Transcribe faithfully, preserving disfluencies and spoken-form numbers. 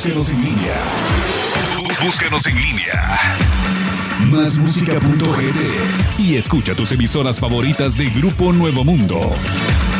Búscanos en línea. Búscanos en línea. más música punto g d y escucha tus emisoras favoritas de Grupo Nuevo Mundo.